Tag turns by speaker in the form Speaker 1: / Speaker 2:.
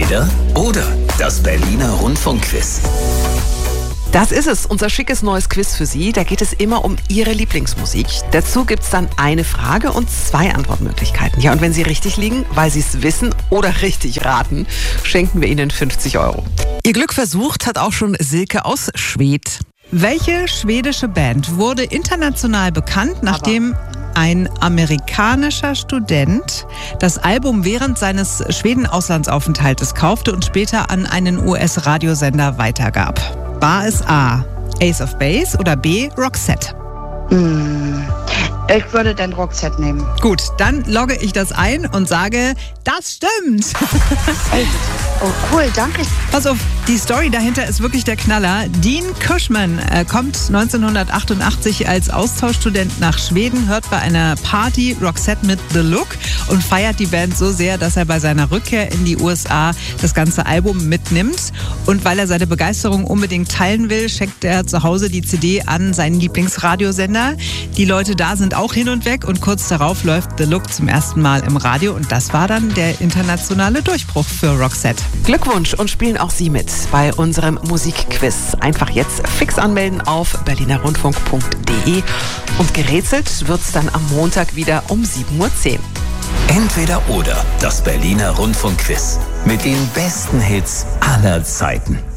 Speaker 1: Entweder oder. Das Berliner Rundfunkquiz.
Speaker 2: Das ist es, unser schickes neues Quiz für Sie. Da geht es immer um Ihre Lieblingsmusik. Dazu gibt es dann eine Frage und 2 Antwortmöglichkeiten. Ja, und wenn Sie richtig liegen, weil Sie es wissen oder richtig raten, schenken wir Ihnen 50 €.
Speaker 3: Ihr Glück versucht hat auch schon Silke aus Schwedt. Welche schwedische Band wurde international bekannt, nachdem ein amerikanischer Student das Album während seines Schweden-Auslandsaufenthaltes kaufte und später an einen US-Radiosender weitergab? War es A, Ace of Base oder B, Roxette?
Speaker 4: Ich würde den Roxette nehmen.
Speaker 3: Gut, dann logge ich das ein und sage, das stimmt.
Speaker 4: Oh cool, danke.
Speaker 3: Pass auf, die Story dahinter ist wirklich der Knaller. Dean Cushman kommt 1988 als Austauschstudent nach Schweden, hört bei einer Party Roxette mit The Look und feiert die Band so sehr, dass er bei seiner Rückkehr in die USA das ganze Album mitnimmt. Und weil er seine Begeisterung unbedingt teilen will, schenkt er zu Hause die CD an seinen Lieblingsradiosender. Die Leute da sind auch hin und weg und kurz darauf läuft The Look zum ersten Mal im Radio und das war dann der internationale Durchbruch für Roxette.
Speaker 2: Glückwunsch und spielen auch Sie mit bei unserem Musikquiz. Einfach jetzt fix anmelden auf berlinerrundfunk.de und gerätselt wird's dann am Montag wieder um 7:10 Uhr.
Speaker 1: Entweder oder. Das Berliner Rundfunkquiz. Mit den besten Hits aller Zeiten.